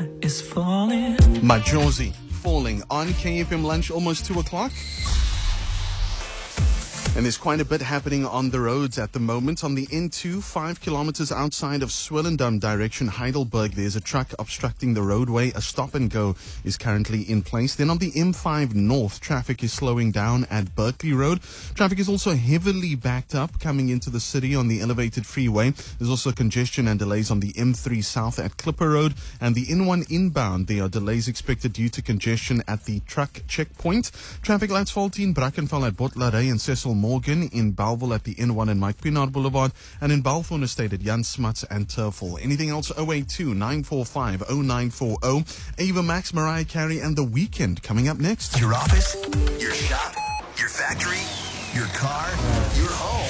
sky is falling. Majosi, Falling on KFM Lunch, almost 2 o'clock. And there's quite a bit happening on the roads at the moment. On the N2, 5 kilometers outside of Swellendam direction, Heidelberg, there's a truck obstructing the roadway. A stop and go is currently in place. Then on the M5 North, traffic is slowing down at Berkeley Road. Traffic is also heavily backed up coming into the city on the elevated freeway. There's also congestion and delays on the M3 South at Clipper Road. And the N1 inbound, there are delays expected due to congestion at the truck checkpoint. Traffic lights faulty in Brackenfell at Botlarey and Cecil Morgan, in Bellville at the N1 and Mike Pinard Boulevard, and in Balfour Estate at Jan Smuts and Turfel. Anything else? 082-945-0940. Ava Max, Mariah Carey, and The Weeknd coming up next. Your office, your shop, your factory, your car, your home.